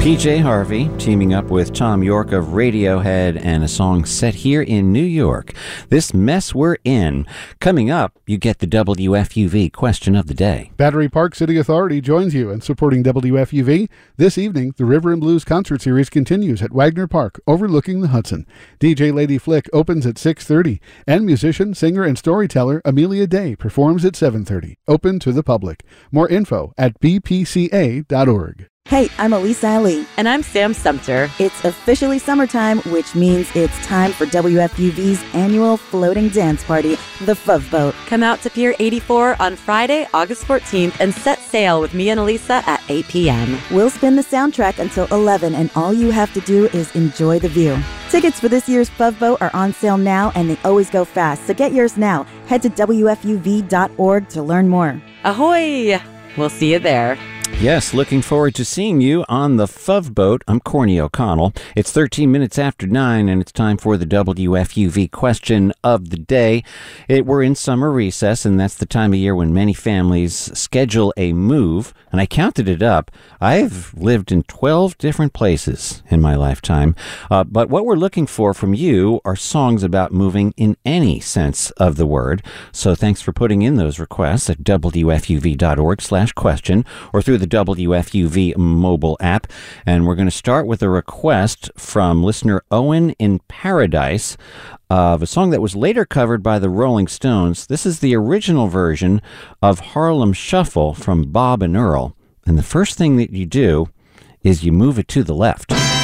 PJ Harvey teaming up with Tom York of Radiohead and a song set here in New York. This mess we're in. Coming up, you get the WFUV question of the day. Battery Park City Authority joins you in supporting WFUV. This evening, the River and Blues concert series continues at Wagner Park, overlooking the Hudson. DJ Lady Flick opens at 6:30, and musician, singer, and storyteller Amelia Day performs at 7:30. Open to the public. More info at bpca.org. Hey, I'm Elisa Ali. And I'm Sam Sumter. It's officially summertime, which means it's time for WFUV's annual floating dance party, the Fove Boat. Come out to Pier 84 on Friday, August 14th, and set sail with me and Elisa at 8 p.m. We'll spin the soundtrack until 11, and all you have to do is enjoy the view. Tickets for this year's Fove Boat are on sale now, and they always go fast, so get yours now. Head to WFUV.org to learn more. Ahoy! We'll see you there. Yes, looking forward to seeing you on the Fove Boat. I'm Corny O'Connell. It's 13 minutes after 9, and it's time for the WFUV question of the day. We're in summer recess, and that's the time of year when many families schedule a move. And I counted it up. I've lived in 12 different places in my lifetime. But what we're looking for from you are songs about moving in any sense of the word. So thanks for putting in those requests at WFUV.org/question or through the WFUV mobile app. And we're going to start with a request from listener Owen in Paradise of a song that was later covered by the Rolling Stones. This is the original version of Harlem Shuffle from Bob and Earl. And the first thing that you do is you move it to the left.